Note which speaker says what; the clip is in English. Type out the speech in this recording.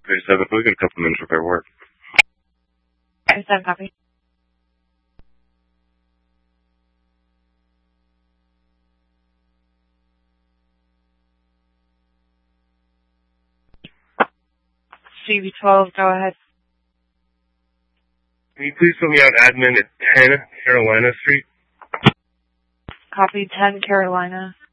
Speaker 1: Page 7, we got a couple minutes repair work.
Speaker 2: Page 7, copy. CV12, go ahead.
Speaker 1: Can you please fill me out admin at 10 Carolina Street?
Speaker 2: Copy, 10 Carolina.